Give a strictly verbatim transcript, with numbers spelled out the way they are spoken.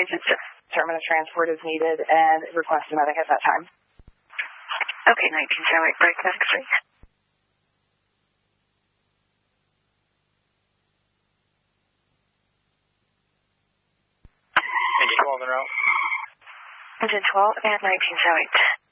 determine a transport is needed and request a medic at that time. Okay, nineteen oh eight, break medic, please. Engine twelve en route. Engine twelve and nineteen oh eight.